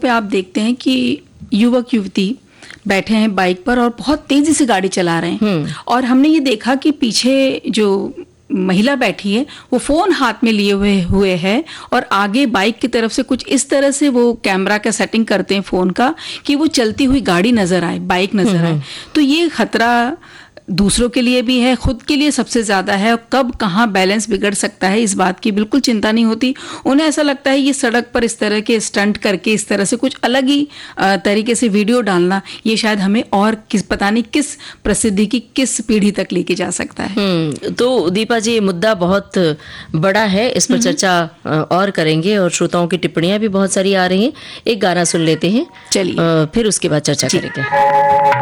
पे आप देखते हैं कि युवक युवती बैठे हैं बाइक पर और बहुत तेजी से गाड़ी चला रहे हैं, और हमने ये देखा कि पीछे जो महिला बैठी है वो फोन हाथ में लिए हुए है और आगे बाइक की तरफ से कुछ इस तरह से वो कैमरा का सेटिंग करते हैं फोन का कि वो चलती हुई गाड़ी नजर आए, बाइक नजर आए। तो ये खतरा दूसरों के लिए भी है, खुद के लिए सबसे ज्यादा है। और कब कहाँ बैलेंस बिगड़ सकता है इस बात की बिल्कुल चिंता नहीं होती। उन्हें ऐसा लगता है ये सड़क पर इस तरह के स्टंट करके इस तरह से कुछ अलग ही तरीके से वीडियो डालना, ये शायद हमें और पता नहीं किस प्रसिद्धि की किस पीढ़ी तक लेके जा सकता है। तो दीपा जी, ये मुद्दा बहुत बड़ा है, इस पर चर्चा और करेंगे और श्रोताओं की टिप्पणियां भी बहुत सारी आ रही हैं। एक गाना सुन लेते हैं, चलिए, फिर उसके बाद चर्चा करेंगे।